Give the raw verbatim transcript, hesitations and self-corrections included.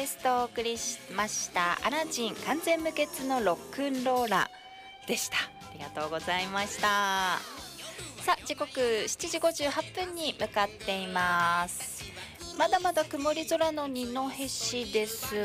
ストをお送りしましたアラジン完全無欠のロックンローラーでした。ありがとうございました。さあ時刻しちじごじゅうはっぷんに向かっています。まだまだ曇り空の二戸市です